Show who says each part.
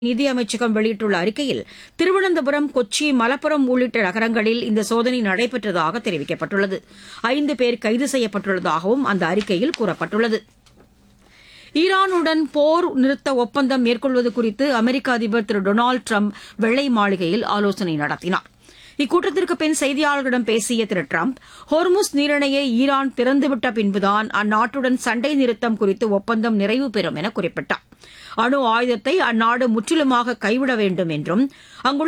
Speaker 1: நிதி அமைச்சகம் வெளியிட்டுள்ள அறிக்கையில் திருவனந்தபுரம், கொச்சி, மலப்புரம் உள்ளிட்ட நகரங்களில் இந்த சோதனை நடைபெற்றதாக தெரிவிக்கப்பட்டுள்ளது. 5 பேர் கைது செய்யப்பட்டுள்ளதாகவும் அந்த அறிக்கையில் கூறப்பட்டுள்ளது. ஈரானுடன் போர் நிறுத்த ஒப்பந்தம் மேற்கொள்வது குறித்து அமெரிக்க அதிபர் திரு டொனால்டு டிரம்ப் வெள்ளை மாளிகையில் ஆலோசனை நடத்தினார். இக்கூட்டத்திற்கு பின் செய்தியாளர்களிடம் பேசிய திரு டிரம்ப், ஹோர்முஸ் நீரிணையை ஈரான் திறந்துவிட்ட பின்புதான் அந்நாட்டுடன் சண்டை நிறுத்தம் குறித்து ஒப்பந்தம் நிறைவு பெறும் என குறிப்பிட்டார். அணு ஆயுதத்தை அந்நாடு முற்றிலுமாக கைவிட வேண்டும் என்றும் அங்குள்ள